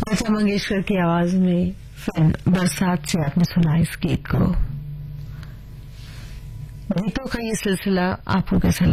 लता मंगेशकर की आवाज में फिल्म बरसात से आपने सुना इस गीत को। गीतों का ये सिलसिला आपको कैसा